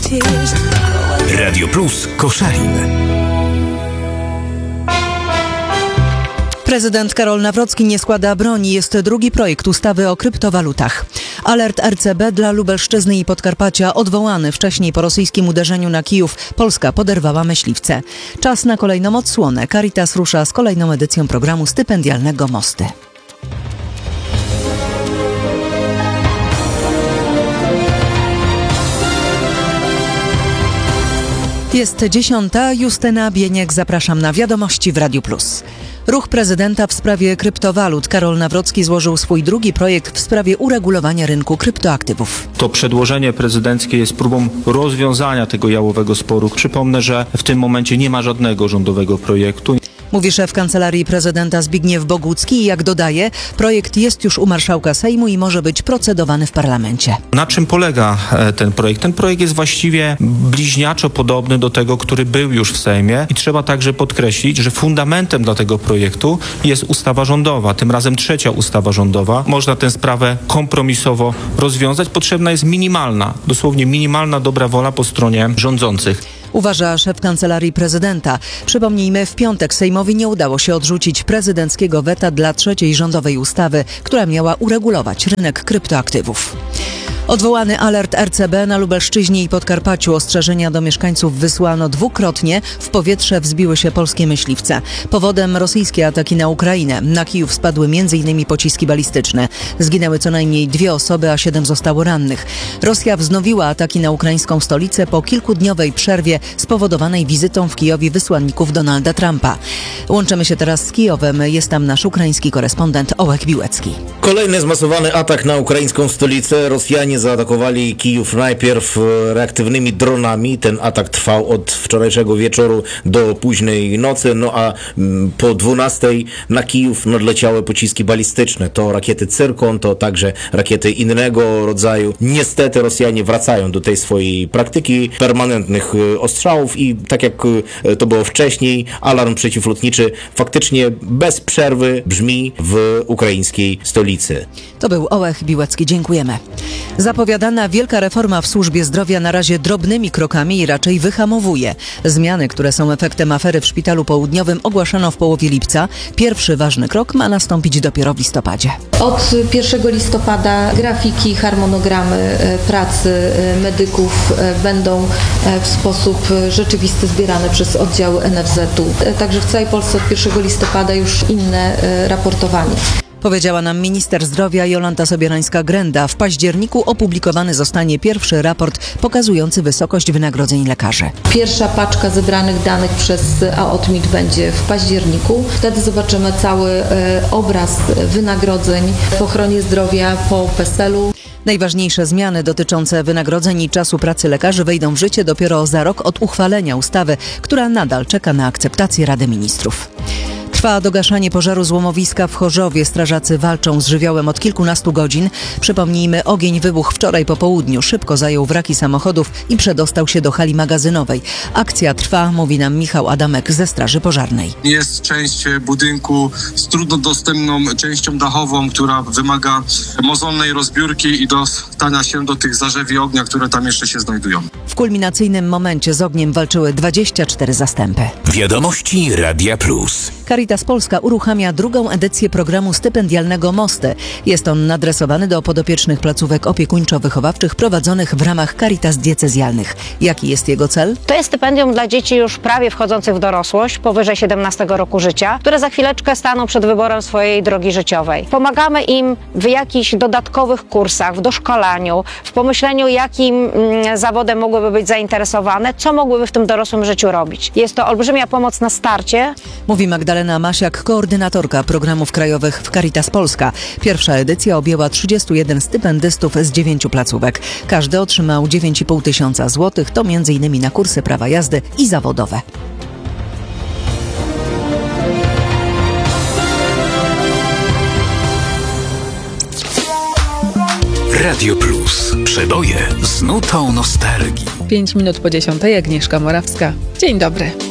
Radio Plus Koszalin. Prezydent Karol Nawrocki nie składa broni. Jest drugi projekt ustawy o kryptowalutach. Alert RCB dla Lubelszczyzny i Podkarpacia odwołany wcześniej po rosyjskim uderzeniu na Kijów. Polska poderwała myśliwce. Czas na kolejną odsłonę. Caritas rusza z kolejną edycją programu stypendialnego Mosty. Jest 10. Justyna Bieniek. Zapraszam na wiadomości w Radiu Plus. Ruch prezydenta w sprawie kryptowalut. Karol Nawrocki złożył swój drugi projekt w sprawie uregulowania rynku kryptoaktywów. To przedłożenie prezydenckie jest próbą rozwiązania tego jałowego sporu. Przypomnę, że w tym momencie nie ma żadnego rządowego projektu. Mówi szef Kancelarii Prezydenta Zbigniew Bogucki i jak dodaje, projekt jest już u marszałka Sejmu i może być procedowany w parlamencie. Na czym polega ten projekt? Ten projekt jest właściwie bliźniaczo podobny do tego, który był już w Sejmie i trzeba także podkreślić, że fundamentem dla tego projektu jest ustawa rządowa, tym razem trzecia ustawa rządowa. Można tę sprawę kompromisowo rozwiązać. Potrzebna jest minimalna, dosłownie minimalna dobra wola po stronie rządzących. Uważa szef Kancelarii Prezydenta. Przypomnijmy, w piątek Sejmowi nie udało się odrzucić prezydenckiego weta dla trzeciej rządowej ustawy, która miała uregulować rynek kryptoaktywów. Odwołany alert RCB na Lubelszczyźnie i Podkarpaciu. Ostrzeżenia do mieszkańców wysłano dwukrotnie. W powietrze wzbiły się polskie myśliwce. Powodem rosyjskie ataki na Ukrainę. Na Kijów spadły m.in. pociski balistyczne. Zginęły co najmniej 2 osoby, a 7 zostało rannych. Rosja wznowiła ataki na ukraińską stolicę po kilkudniowej przerwie spowodowanej wizytą w Kijowie wysłanników Donalda Trumpa. Łączymy się teraz z Kijowem. Jest tam nasz ukraiński korespondent Ołek Biłecki. Kolejny zmasowany atak na ukraińską stolicę. Rosjanie zaatakowali Kijów najpierw reaktywnymi dronami. Ten atak trwał od wczorajszego wieczoru do późnej nocy, a po 12 na Kijów nadleciały pociski balistyczne. To rakiety Cyrkon, to także rakiety innego rodzaju. Niestety Rosjanie wracają do tej swojej praktyki permanentnych ostrzałów i tak jak to było wcześniej, alarm przeciwlotniczy faktycznie bez przerwy brzmi w ukraińskiej stolicy. To był Ołek Biłecki. Dziękujemy. Zapowiadana wielka reforma w służbie zdrowia na razie drobnymi krokami i raczej wyhamowuje. Zmiany, które są efektem afery w Szpitalu Południowym, ogłaszano w połowie lipca. Pierwszy ważny krok ma nastąpić dopiero w listopadzie. Od 1 listopada grafiki, harmonogramy pracy medyków będą w sposób rzeczywisty zbierane przez oddziały NFZ-u. Także w całej Polsce od 1 listopada już inne raportowanie. Powiedziała nam minister zdrowia Jolanta Sobierańska-Grenda. W październiku opublikowany zostanie pierwszy raport pokazujący wysokość wynagrodzeń lekarzy. Pierwsza paczka zebranych danych przez AOTMiT będzie w październiku. Wtedy zobaczymy cały obraz wynagrodzeń w ochronie zdrowia po PESEL-u. Najważniejsze zmiany dotyczące wynagrodzeń i czasu pracy lekarzy wejdą w życie dopiero za rok od uchwalenia ustawy, która nadal czeka na akceptację Rady Ministrów. Trwa dogaszanie pożaru złomowiska w Chorzowie. Strażacy walczą z żywiołem od kilkunastu godzin. Przypomnijmy, ogień wybuchł wczoraj po południu. Szybko zajął wraki samochodów i przedostał się do hali magazynowej. Akcja trwa, mówi nam Michał Adamek ze Straży Pożarnej. Jest część budynku z trudno dostępną częścią dachową, która wymaga mozolnej rozbiórki i dostania się do tych zarzewi ognia, które tam jeszcze się znajdują. W kulminacyjnym momencie z ogniem walczyły 24 zastępy. Wiadomości Radia Plus. Caritas Polska uruchamia drugą edycję programu stypendialnego Mosty. Jest on nadresowany do podopiecznych placówek opiekuńczo-wychowawczych prowadzonych w ramach Caritas diecezjalnych. Jaki jest jego cel? To jest stypendium dla dzieci już prawie wchodzących w dorosłość, powyżej 17 roku życia, które za chwileczkę staną przed wyborem swojej drogi życiowej. Pomagamy im w jakichś dodatkowych kursach, w doszkalaniu, w pomyśleniu, jakim zawodem mogłyby być zainteresowane, co mogłyby w tym dorosłym życiu robić. Jest to olbrzymia pomoc na starcie. Mówi Magdalena Masiak, koordynatorka programów krajowych w Caritas Polska. Pierwsza edycja objęła 31 stypendystów z 9 placówek. Każdy otrzymał 9,5 tysiąca złotych, to m.in. na kursy prawa jazdy i zawodowe. Radio Plus. Przeboje z nutą nostalgii. 5 minut po 10:00. Agnieszka Morawska. Dzień dobry.